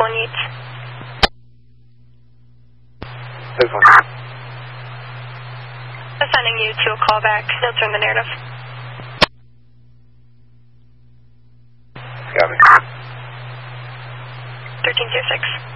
1 Yates. This one. Assigning you to a callback. Notes are in the narrative. Got it. 1306.